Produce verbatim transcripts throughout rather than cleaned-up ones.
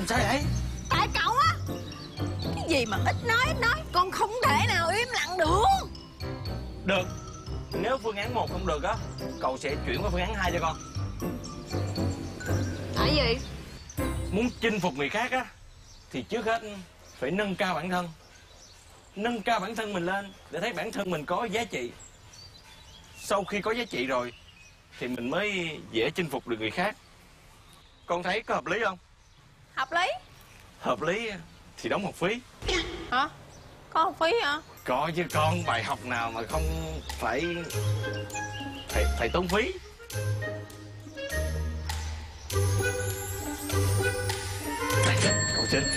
sao vậy? Tại cậu á. Cái gì mà ít nói ít nói, con không thể nào im lặng được. Được. Nếu phương án một không được á, cậu sẽ chuyển qua phương án hai cho con. Tại gì? Muốn chinh phục người khác á thì trước hết phải nâng cao bản thân. Nâng cao bản thân mình lên để thấy bản thân mình có giá trị. Sau khi có giá trị rồi thì mình mới dễ chinh phục được người khác. Con thấy có hợp lý không? Hợp lý. Hợp lý thì đóng học phí. Hả? Có học phí hả? Có chứ con, bài học nào mà không phải phải, phải tốn phí. Đây, cậu xin.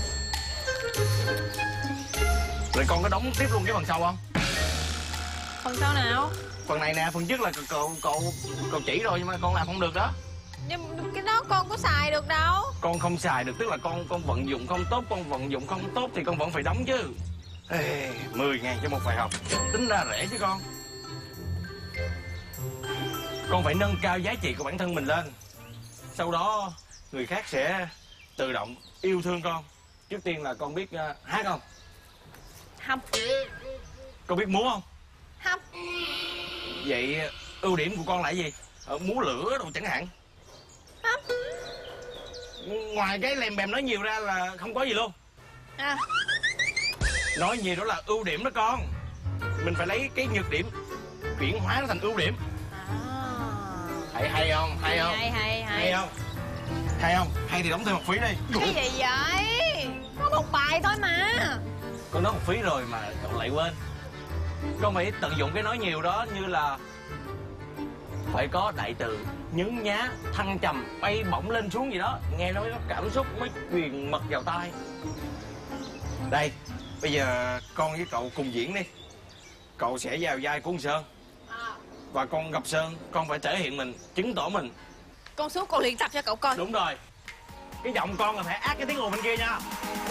Rồi con có đóng tiếp luôn cái phần sau không? Phần sau nào? Phần này nè, phần trước là cậu cậu cậu chỉ rồi nhưng mà con làm không được đó. Nhưng cái đó con có xài được đâu. Con không xài được tức là con con vận dụng không tốt, con vận dụng không tốt thì con vẫn phải đóng chứ. Ê, mười ngàn cho một bài học, tính ra rẻ chứ con. Con phải nâng cao giá trị của bản thân mình lên. Sau đó người khác sẽ tự động yêu thương con. Trước tiên là con biết uh, hát không? Không. Con biết múa không? Không. Vậy ưu điểm của con là gì? Ở múa lửa đồ chẳng hạn. Không. Ngoài cái lèm bèm nói nhiều ra là không có gì luôn. À. Nói nhiều đó là ưu điểm đó con. Mình phải lấy cái nhược điểm chuyển hóa nó thành ưu điểm. À. Hay hay không? Hay không? Hay hay hay. Hay không? Hay không? Hay thì đóng thêm học phí đi. Cái gì vậy? Có một bài thôi mà. Con nói học phí rồi mà cậu lại quên. Con phải tận dụng cái nói nhiều đó như là phải có đại từ, nhấn nhá, thăng trầm, bay bổng lên xuống gì đó. Nghe nó mới có cảm xúc, mới truyền mật vào tai. Đây, bây giờ con với cậu cùng diễn đi. Cậu sẽ vào vai của con Sơn. À. Và con gặp Sơn, con phải thể hiện mình, chứng tỏ mình. Con xuống con luyện tập cho cậu coi. Đúng rồi. Cái giọng con là phải át cái tiếng ồn bên kia nha.